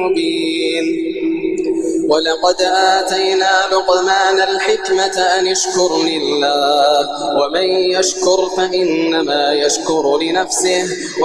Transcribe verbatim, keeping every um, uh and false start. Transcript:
مبين. ولقد آتينا لقمان الحكمة أن اشكر لله ومن يشكر فإنما يشكر لنفسه